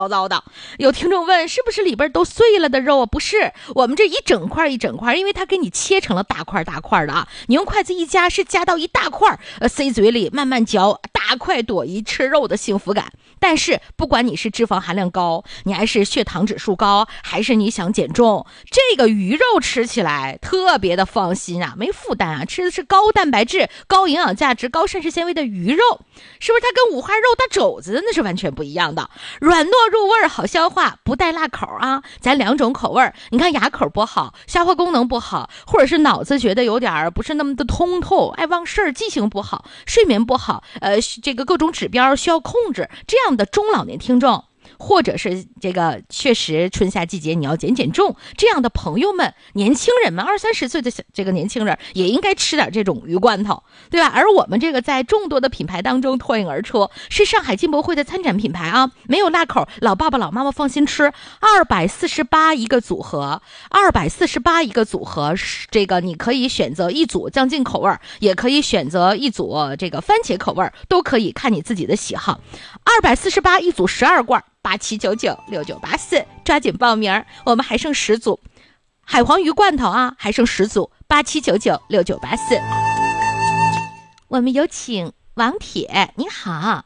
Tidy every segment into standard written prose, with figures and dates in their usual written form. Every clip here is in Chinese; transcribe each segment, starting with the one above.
糟的。有听众问，是不是里边都碎了的肉啊？不是，我们这一整块一整块，因为它给你切成了大块大块的啊，你用筷子一夹，是夹到一大块，塞嘴里慢慢嚼，大快朵颐吃肉的幸福感。但是不管你是脂肪含量高，你还是血糖指数高，还是你想减重，这个鱼肉吃起来特别的放心啊，没负担啊，吃的是高蛋白质、高营养价值、高膳食纤维的鱼肉，是不是它跟五花肉大肘子那是完全不一样的？软糯入味，好消化，不带辣口啊。咱两种口味，你看牙口不好，消化功能不好，或者是脑子觉得有点不是那么的通透，爱忘事儿，记性不好，睡眠不好，这个各种指标需要控制，这样的中老年听众，或者是这个确实春夏季节你要减重这样的朋友们，年轻人们20-30岁的这个年轻人也应该吃点这种鱼罐头，对吧？而我们这个在众多的品牌当中脱颖而出，是上海进博会的参展品牌啊，没有辣口，老爸爸老妈妈放心吃。248一个组合，248一个组合，这个你可以选择一组酱进口味，也可以选择一组这个番茄口味，都可以看你自己的喜好。248一组12罐，87996984，抓紧报名，我们还剩10组海黄鱼罐头啊，还剩10组，87996984。我们有请王铁，你好，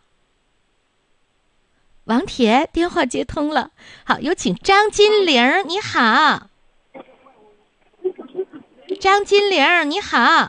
王铁电话接通了。好，有请张金玲，你好，张金玲，你好，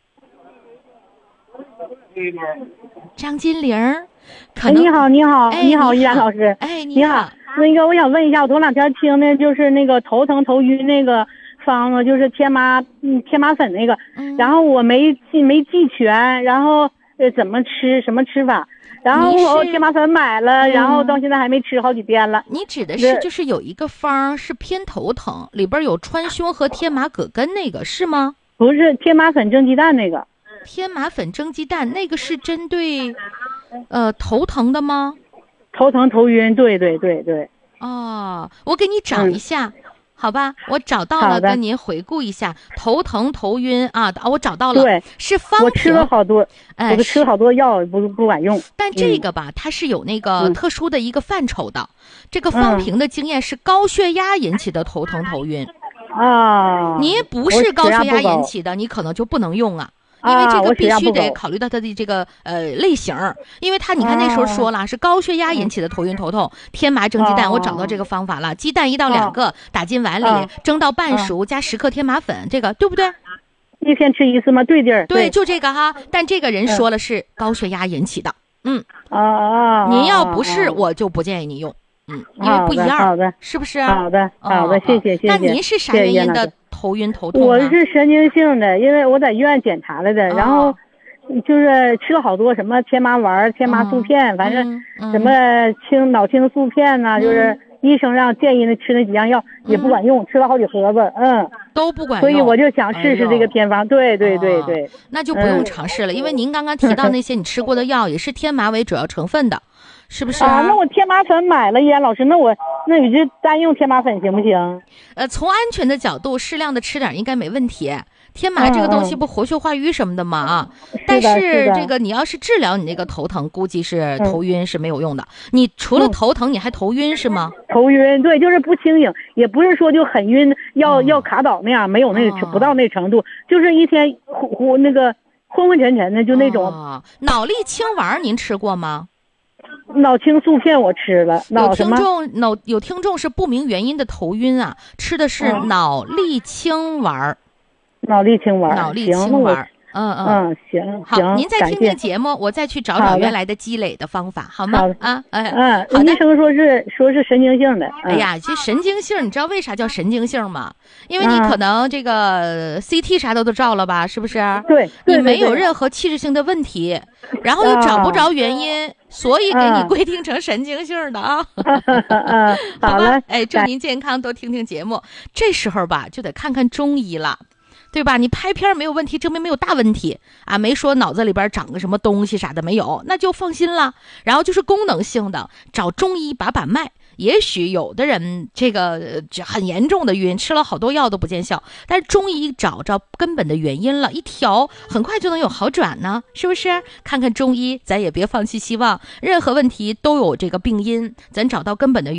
张金玲。 你好，你好， 哎、 你好，依然老师。 哎，你好。 那个，我想问一下，我头两天听的就是那个头疼头晕那个方子，就是天麻粉那个，然后我没记全，然后怎么吃，什么吃法？然后我天麻粉买了，然后到现在还没吃好几天了。 你指的是就是有一个方是偏头疼，里边有川芎和天麻葛根那个是吗？ 不是，天麻粉蒸鸡蛋那个。 天麻粉蒸鸡蛋那个是针对头疼的吗？ 头疼头晕，对对对对。 哦，我给你找一下，好吧？我找到了，跟您回顾一下头疼头晕啊，我找到了， 对， 是方瓶。 我吃了好多，我都吃了好多药，不管用。 但这个吧，它是有那个特殊的一个范畴的。这个方瓶的经验是高血压引起的头疼头晕啊， 你不是高血压引起的，你可能就不能用啊。因为这个必须得考虑到它的这个类型，因为它你看那时候说了是高血压引起的头晕头痛，天麻蒸鸡蛋，我找到这个方法了，鸡蛋1到2个打进碗里，蒸到半熟，加10克天麻粉，这个对不对？ 一天吃一次吗？对地儿。 对，就这个哈。但这个人说了是高血压引起的，您要不是我就不建议你用，因为不一样， 好的， 是不是？ 好的，好的，谢谢。 那您是啥原因的头晕头痛？ 我是神经性的，因为我在医院检查来的，然后就是吃了好多什么天麻丸、天麻素片，反正什么脑清素片呐，就是医生让建议的吃那几样药也不管用，吃了好几盒子， 都不管用。 所以我就想试试这个偏方，对对对对。 那就不用尝试了，因为您刚刚提到那些你吃过的药也是天麻为主要成分的。是不是啊？那我天麻粉买了，依然老师，那你就单用天麻粉行不行？ 从安全的角度，适量的吃点应该没问题。天麻这个东西不活血化瘀什么的嘛但是这个你要是治疗你那个头疼，估计是头晕是没有用的。你除了头疼，你还头晕是吗？ 头晕，对，就是不清醒，也不是说就很晕，要卡倒那样，没有那个不到那程度，就是一天那个昏昏沉沉的，就那种。 脑力清丸您吃过吗？ 脑清素片我吃了， 有听众是不明原因的头晕啊，吃的是脑力清丸。脑力清丸。 行， 好，您再听听节目，我再去找找原来的积累的方法，好吗？ 好的。医生说是神经性的。 哎呀，这神经性，你知道为啥叫神经性吗？因为你可能这个 CT 啥都照了吧，是不是？ 对， 你没有任何器质性的问题，然后又找不着原因，所以给你规定成神经性的啊。好吧，哎，祝您健康，多听听节目。这时候吧，就得看看中医了。对吧？你拍片没有问题，证明没有大问题啊，没说脑子里边长个什么东西啥的没有，那就放心了。然后就是功能性的，找中医把脉， 也许有的人这个很严重的晕，吃了好多药都不见效，但是中医找着根本的原因了，一调很快就能有好转呢，是不是？看看中医，咱也别放弃希望，任何问题都有这个病因，咱找到根本的